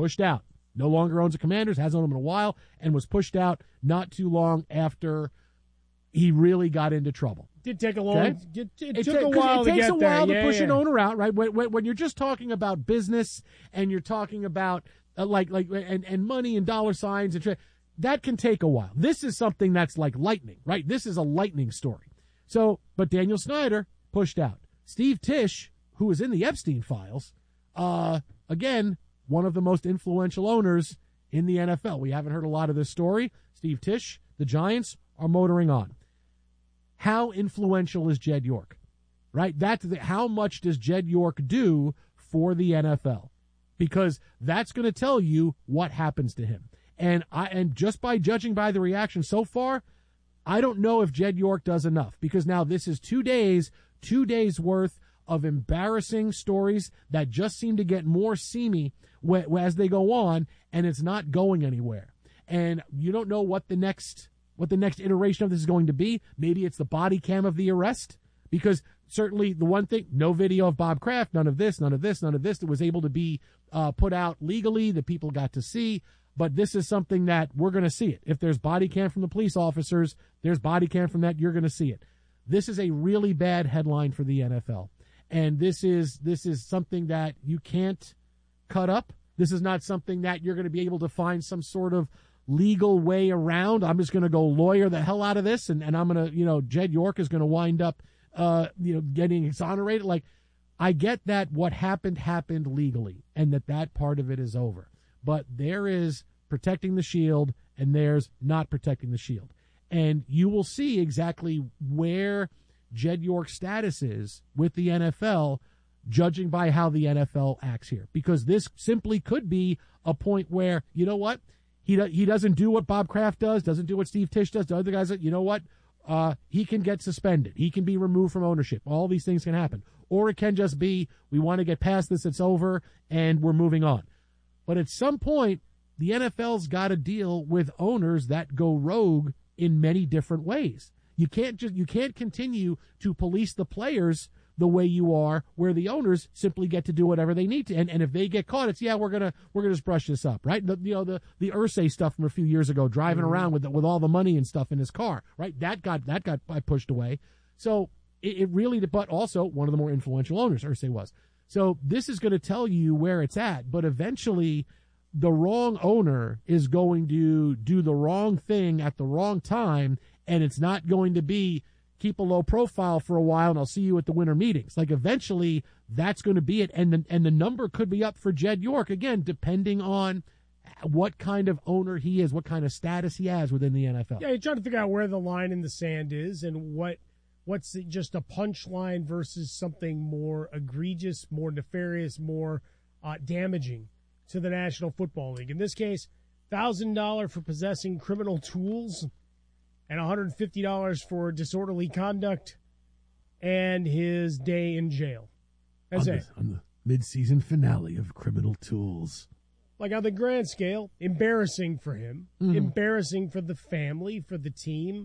pushed out. No longer owns the Commanders, hasn't owned them in a while, and was pushed out not too long after he really got into trouble. Did take a long. Okay? It took a while to get there. It takes a while to Yeah, push yeah. an owner out, right? When you're just talking about business and you're talking about and money and dollar signs and that can take a while. This is something that's like lightning, right? This is a lightning story. So, but Daniel Snyder pushed out. Steve Tisch, who was in the Epstein files, again, one of the most influential owners in the NFL. We haven't heard a lot of this story. Steve Tisch, the Giants, are motoring on. How influential is Jed York? Right? How much does Jed York do for the NFL? Because that's going to tell you what happens to him. And just by judging by the reaction so far, I don't know if Jed York does enough, because now this is 2 days worth of embarrassing stories that just seem to get more seamy as they go on, and it's not going anywhere. And you don't know what the next iteration of this is going to be. Maybe it's the body cam of the arrest, because certainly the one thing, no video of Bob Kraft, none of this that was able to be put out legally that people got to see. But this is something that we're going to see it. If there's body cam from the police officers, there's body cam from that, you're going to see it. This is a really bad headline for the NFL. And this is something that you can't cut up. This is not something that you're going to be able to find some sort of legal way around. I'm just going to go lawyer the hell out of this, and I'm going to, Jed York is going to wind up, getting exonerated. Like, I get that what happened legally, and that part of it is over. But there is protecting the shield, and there's not protecting the shield. And you will see exactly where Jed York's status is with the NFL, judging by how the NFL acts here. Because this simply could be a point where, you know what, he doesn't do what Bob Kraft does, doesn't do what Steve Tisch does, the other guys, you know what, he can get suspended. He can be removed from ownership. All these things can happen. Or it can just be, we want to get past this, it's over, and we're moving on. But at some point, the NFL's got to deal with owners that go rogue in many different ways. You can't continue to police the players the way you are, where the owners simply get to do whatever they need to. And if they get caught, it's, we're gonna just brush this up, right? The Irsay stuff from a few years ago, driving around with all the money and stuff in his car, right? That got pushed away. So it really, but also one of the more influential owners, Irsay was. So this is going to tell you where it's at, but eventually the wrong owner is going to do the wrong thing at the wrong time, and it's not going to be keep a low profile for a while and I'll see you at the winter meetings. Like, eventually that's going to be it, and the number could be up for Jed York, again, depending on what kind of owner he is, what kind of status he has within the NFL. Yeah, you're trying to figure out where the line in the sand is and what's just a punchline versus something more egregious, more nefarious, more damaging to the National Football League. In this case, $1,000 for possessing criminal tools and $150 for disorderly conduct and his day in jail. That's it. On the mid-season finale of Criminal Tools. Like, on the grand scale, embarrassing for him, embarrassing for the family, for the team.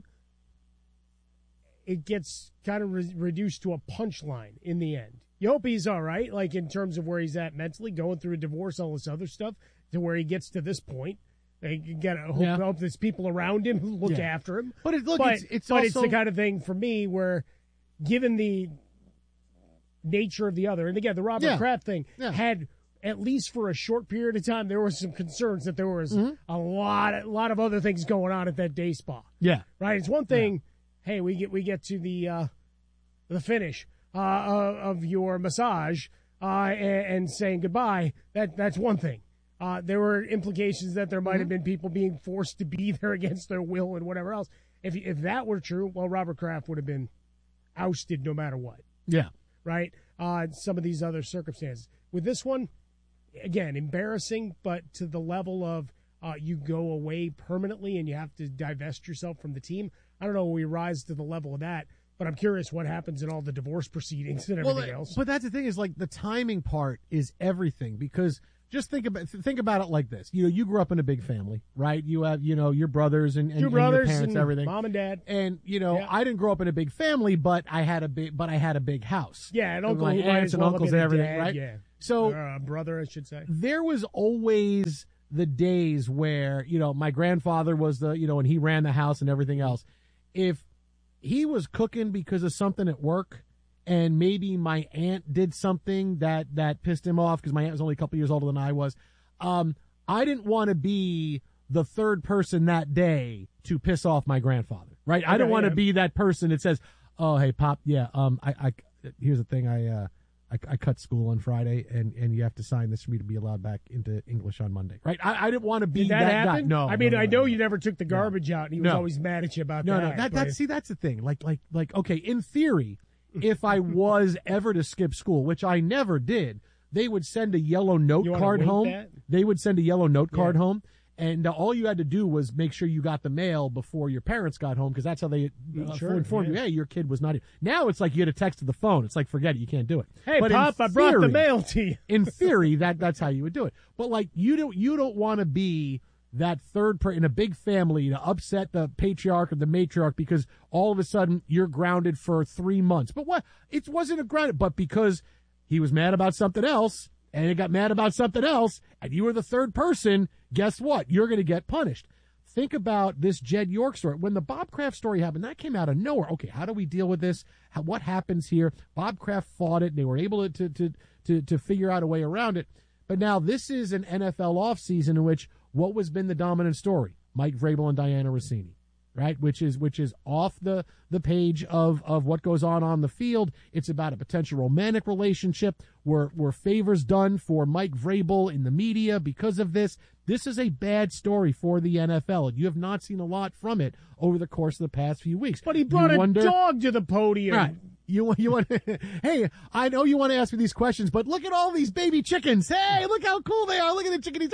It gets kind of reduced to a punchline in the end. You hope he's all right, like in terms of where he's at mentally, going through a divorce, all this other stuff, to where he gets to this point. You gotta hope there's people around him who look after him. But it's also, it's the kind of thing for me where, given the nature of the other, and again, the Robert Kraft thing had, at least for a short period of time, there were some concerns that there was a lot of other things going on at that day spa. Yeah, right. It's one thing. Yeah. Hey, we get to the finish of your massage and saying goodbye. That's one thing. There were implications that there might have been people being forced to be there against their will and whatever else. If that were true, well, Robert Kraft would have been ousted no matter what. Yeah. Right? Some of these other circumstances. With this one, again, embarrassing, but to the level of you go away permanently and you have to divest yourself from the team. I don't know when we rise to the level of that, but I'm curious what happens in all the divorce proceedings and everything else. But that's the thing, is like the timing part is everything, because just think about it like this. You grew up in a big family, right? You have, your brothers and Two brothers your parents, and everything. mom and dad. And I didn't grow up in a big family, but I had a big house. Yeah, and uncle my who might aunts as and well uncles have and been a everything, dad, right? Yeah. So Or a brother, I should say. there was always the days where, my grandfather was and he ran the house and everything else. If he was cooking because of something at work, and maybe my aunt did something that pissed him off, because my aunt was only a couple years older than I was, I didn't want to be the third person that day to piss off my grandfather, right? I don't want to be that person that says, "Oh, hey, Pop, yeah, I here's the thing, I cut school on Friday, and you have to sign this for me to be allowed back into English on Monday," right? I didn't want to be Did that guy. happen? No, I mean, no, I know no. you never took the garbage out, and he was No. always mad at you about No, that. that's the thing. Like, okay, in theory, if I was ever to skip school, which I never did, they would send a yellow note You wanna card wait home. that? They would send a yellow note card Yeah. home, and all you had to do was make sure you got the mail before your parents got home, because that's how they informed you, hey, your kid was not here. Now it's like you get a text to the phone. It's like, forget it, you can't do it. Hey, But in Pop, I brought the theory- mail to you. In theory, that's how you would do it. But like, you don't want to be that third in a big family to upset the patriarch or the matriarch because all of a sudden you're grounded for 3 months. But what? It wasn't a grounded, but because he was mad about something else, and he got mad about something else, and you were the third person, guess what? You're going to get punished. Think about this Jed York story. When the Bob Kraft story happened, that came out of nowhere. Okay, how do we deal with this? What happens here? Bob Kraft fought it. They were able to figure out a way around it. But now this is an NFL offseason in which what was been the dominant story? Mike Vrabel and Diana Rossini, right? Which is off the page of what goes on the field. It's about a potential romantic relationship where favors done for Mike Vrabel in the media because of this. This is a bad story for the NFL, and you have not seen a lot from it over the course of the past few weeks. But he brought a dog to the podium. Right. You want hey, I know you want to ask me these questions, but look at all these baby chickens. Hey, look how cool they are. Look at the chickadees.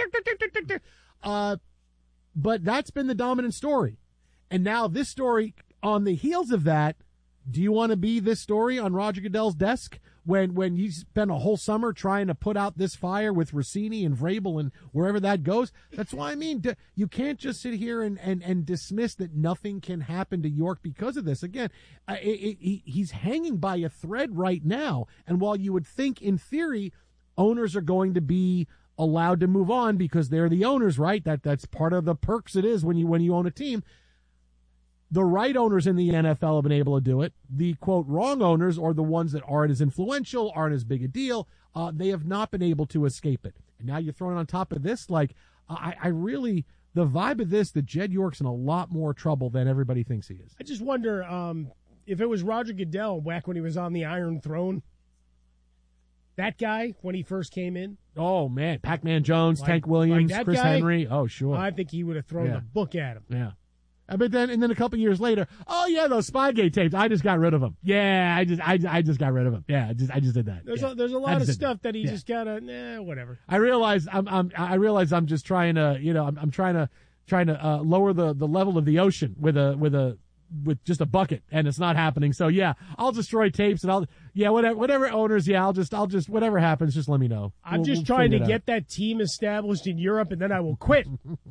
But that's been the dominant story. And now this story, on the heels of that, do you want to be this story on Roger Goodell's desk when you spend a whole summer trying to put out this fire with Rossini and Vrabel and wherever that goes? That's why I mean, you can't just sit here and dismiss that nothing can happen to York because of this. Again, he's hanging by a thread right now. And while you would think in theory owners are going to be allowed to move on because they're the owners, right? That's part of the perks it is when you own a team. The right owners in the NFL have been able to do it. The, quote, wrong owners, or the ones that aren't as influential, aren't as big a deal, they have not been able to escape it. And now you're throwing on top of this, like, I really, the vibe of this, that Jed York's in a lot more trouble than everybody thinks he is. I just wonder if it was Roger Goodell back when he was on the Iron Throne, that guy, when he first came in. Oh, man. Pac-Man Jones, Tank Williams, Chris Henry. Oh, sure. I think he would have thrown the book at him. Yeah. But then a couple years later, oh yeah, those Spygate tapes, I just got rid of them. Yeah, I just got rid of them. Yeah, I just did that. There's a lot of stuff that he just gotta, whatever. I realize I'm just trying to, I'm trying to lower the level of the ocean with just a bucket, and it's not happening. So yeah, I'll destroy tapes, and whatever owners, I'll just whatever happens, just let me know. I'm just trying to get that team established in Europe, and then I will quit.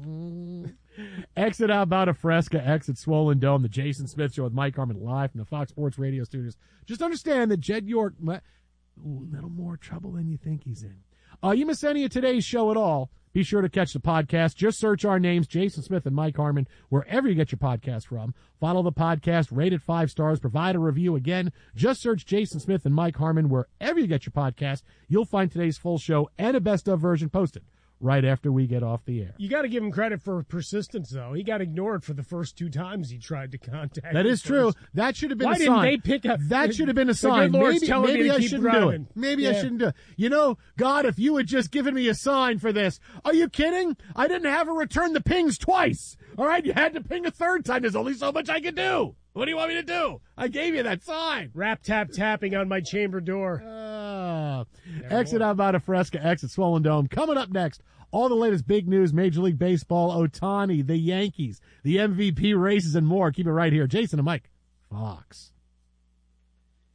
Exit out about a Fresca, exit Swollen Dome, the Jason Smith Show with Mike Harmon live from the Fox Sports Radio studios. Just understand that Jed York, a little more trouble than you think he's in. You miss any of today's show at all, be sure to catch the podcast. Just search our names, Jason Smith and Mike Harmon, wherever you get your podcast from. Follow the podcast, rate it 5 stars, provide a review. Again, just search Jason Smith and Mike Harmon wherever you get your podcast. You'll find today's full show and a best-of version posted right after we get off the air. You got to give him credit for persistence, though. He got ignored for the first 2 times he tried to contact. That is true. That should have been a sign. Why didn't they pick up? That should have been a sign. Maybe I shouldn't do it. Maybe I shouldn't do it. God, if you had just given me a sign for this. Are you kidding? I didn't have her return the pings twice. All right, you had to ping a third time. There's only so much I could do. What do you want me to do? I gave you that sign. Rap, tap, tapping on my chamber door. Exit out about a Fresca, exit Swollen Dome. Coming up next, all the latest big news, Major League Baseball, Ohtani, the Yankees, the MVP races, and more. Keep it right here. Jason and Mike, Fox.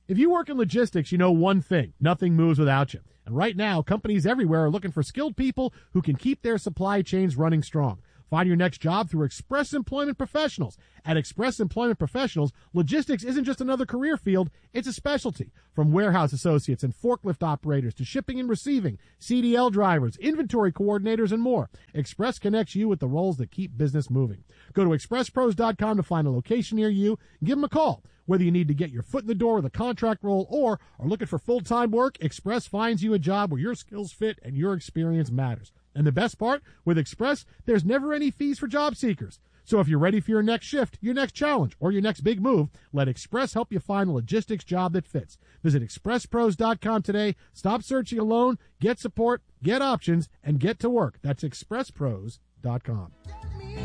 If you work in logistics, you know one thing: nothing moves without you. And right now, companies everywhere are looking for skilled people who can keep their supply chains running strong. Find your next job through Express Employment Professionals. At Express Employment Professionals, logistics isn't just another career field, it's a specialty. From warehouse associates and forklift operators to shipping and receiving, CDL drivers, inventory coordinators, and more, Express connects you with the roles that keep business moving. Go to expresspros.com to find a location near you and give them a call. Whether you need to get your foot in the door with a contract role or are looking for full-time work, Express finds you a job where your skills fit and your experience matters. And the best part, with Express, there's never any fees for job seekers. So if you're ready for your next shift, your next challenge, or your next big move, let Express help you find a logistics job that fits. Visit expresspros.com today. Stop searching alone. Get support, get options, and get to work. That's expresspros.com.